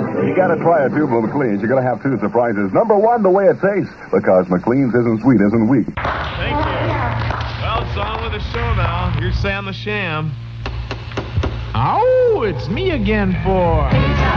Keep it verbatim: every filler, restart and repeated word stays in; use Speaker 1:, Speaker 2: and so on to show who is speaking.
Speaker 1: You got to try a tube of McLean's. You're going to have two surprises. Number one, the way it tastes, because McLean's isn't sweet, isn't weak.
Speaker 2: Thank you. Well, it's on with the show now. Here's Sam the Sham.
Speaker 3: Oh, it's me again for...